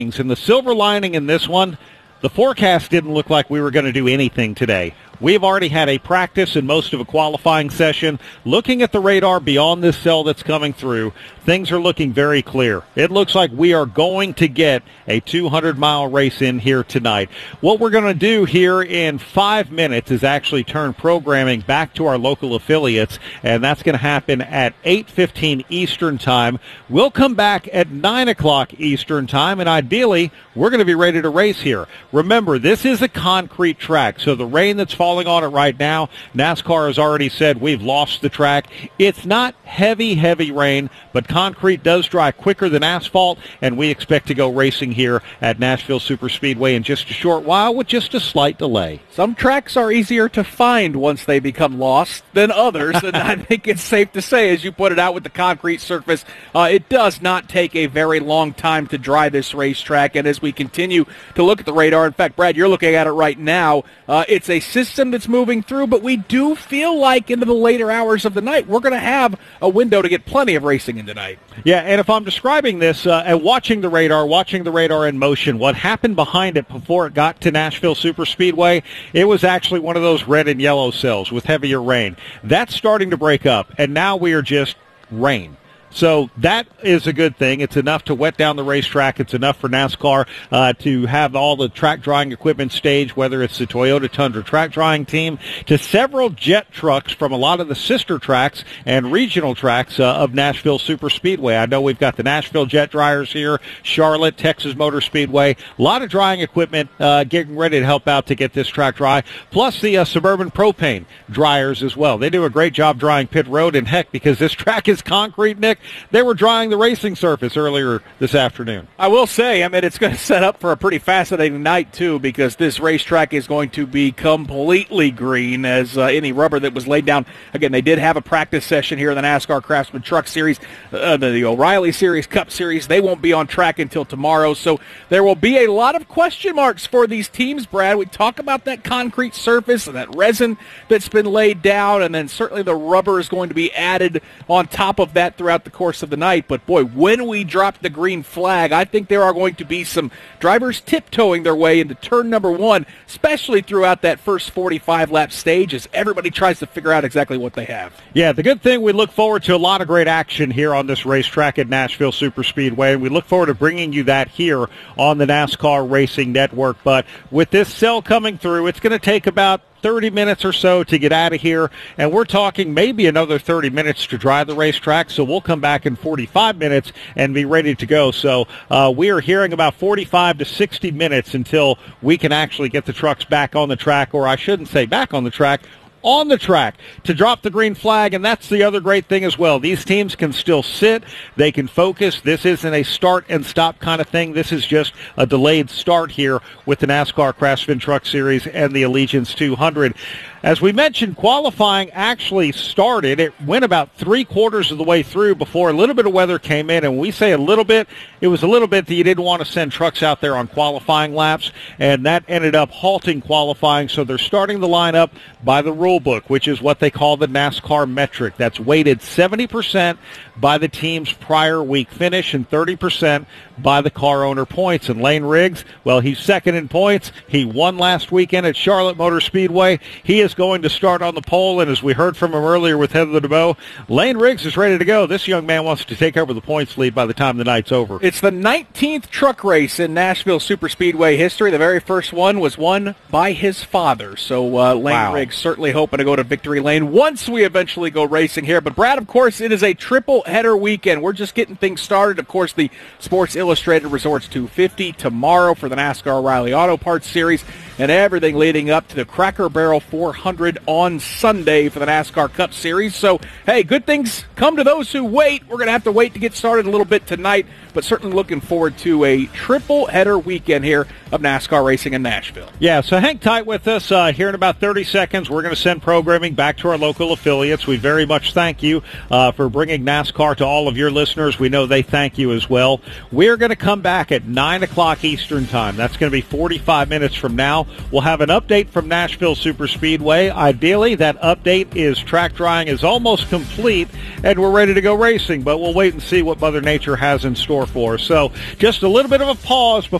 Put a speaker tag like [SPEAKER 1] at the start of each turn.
[SPEAKER 1] And the silver lining in this one, the forecast didn't look like we were going to do anything today. We've already had a practice and most of a qualifying session. Looking at the radar beyond this cell that's coming through, things are looking very clear. It looks like we are going to get a 200-mile race in here tonight. What we're going to do here in 5 minutes is actually turn programming back to our local affiliates, and that's going to happen at 8:15 Eastern Time. We'll come back at 9 o'clock Eastern Time, and ideally, we're going to be ready to race here. Remember, this is a concrete track, so the rain that's falling on it right now, NASCAR has already said we've lost the track. It's not heavy rain, but concrete does dry quicker than asphalt, and we expect to go racing here at Nashville Superspeedway in just a short while with just a slight delay.
[SPEAKER 2] Some tracks are easier to find once they become lost than others, and I think it's safe to say, as you put it out with the concrete surface, it does not take a very long time to dry this racetrack, and as we continue to look at the radar, in fact, Brad, you're looking at it right now, it's a system that's moving through, but we do feel like into the later hours of the night, we're going to have a window to get plenty of racing in tonight.
[SPEAKER 1] Yeah, and if I'm describing this and watching the radar in motion, what happened behind it before it got to Nashville Superspeedway, it was actually one of those red and yellow cells with heavier rain. That's starting to break up, and now we are just rain. So that is a good thing. It's enough to wet down the racetrack. It's enough for NASCAR to have all the track drying equipment staged, whether it's the Toyota Tundra track drying team to several jet trucks from a lot of the sister tracks and regional tracks of Nashville Superspeedway. I know we've got the Nashville jet dryers here, Charlotte, Texas Motor Speedway. A lot of drying equipment getting ready to help out to get this track dry, plus the Suburban Propane dryers as well. They do a great job drying pit road, and heck, because this track is concrete, Nick, they were drying the racing surface earlier this afternoon.
[SPEAKER 2] I will say, it's going to set up for a pretty fascinating night, too, because this racetrack is going to be completely green as any rubber that was laid down. Again, they did have a practice session here in the NASCAR Craftsman Truck Series, the O'Reilly Series, Cup Series. They won't be on track until tomorrow, so there will be a lot of question marks for these teams, Brad. We talk about that concrete surface and that resin that's been laid down, and then certainly the rubber is going to be added on top of that throughout the course of the night. But boy, when we drop the green flag, I think there are going to be some drivers tiptoeing their way into turn number one, especially throughout that first 45-lap stage as everybody tries to figure out exactly what they have.
[SPEAKER 1] Yeah, the good thing, we look forward to a lot of great action here on this racetrack at Nashville Superspeedway, and we look forward to bringing you that here on the NASCAR Racing Network. But with this cell coming through, it's going to take about 30 minutes or so to get out of here, and we're talking maybe another 30 minutes to drive the racetrack, so we'll come back in 45 minutes and be ready to go. So we are hearing about 45 to 60 minutes until we can actually get the trucks back on the track, or I shouldn't say back on the track, on the track to drop the green flag, and that's the other great thing as well. These teams can still sit. They can focus. This isn't a start and stop kind of thing. This is just a delayed start here with the NASCAR Craftsman Truck Series and the Allegiance 200. As we mentioned, qualifying actually started. It went about three-quarters of the way through before a little bit of weather came in. And when we say a little bit, it was a little bit that you didn't want to send trucks out there on qualifying laps, and that ended up halting qualifying. So they're starting the lineup by the rule book, which is what they call the NASCAR metric. That's weighted 70% by the team's prior week finish and 30% by the car owner points. And Lane Riggs, well, he's second in points. He won last weekend at Charlotte Motor Speedway. He is going to start on the pole, and as we heard from him earlier with Heather DeBow, Lane Riggs is ready to go. This young man wants to take over the points lead by the time the night's over.
[SPEAKER 2] It's the 19th truck race in Nashville Superspeedway history. The very first one was won by his father. So Lane Riggs certainly hoping to go to victory lane once we eventually go racing here. But Brad, of course, it is a triple header weekend. We're just getting things started. Of course, the Sports Illustrated Resorts 250 tomorrow for the NASCAR O'Reilly Auto Parts Series, and everything leading up to the Cracker Barrel 400 on Sunday for the NASCAR Cup Series. So, hey, good things come to those who wait. We're going to have to wait to get started a little bit tonight, but certainly looking forward to a triple header weekend here of NASCAR racing in Nashville.
[SPEAKER 1] Yeah, so hang tight with us. Here in about 30 seconds, we're going to send programming back to our local affiliates. We very much thank you for bringing NASCAR to all of your listeners. We know they thank you as well. We're going to come back at 9 o'clock Eastern Time. That's going to be 45 minutes from now. we'll have an update from Nashville Superspeedway. Ideally, that update is track drying is almost complete, and we're ready to go racing, but we'll wait and see what Mother Nature has in store for us. So just a little bit of a pause